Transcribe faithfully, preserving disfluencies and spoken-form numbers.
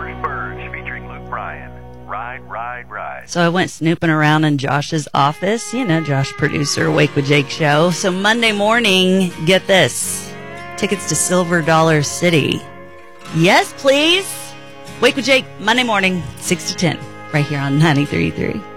First Burge featuring Luke Bryan. Ride, ride, ride. So I went snooping around in Josh's office. You know, Josh, producer, Wake with Jake show. So Monday morning, get this. Tickets to Silver Dollar City. Yes, please. Wake with Jake, Monday morning, six to ten, right here on ninety-three point three.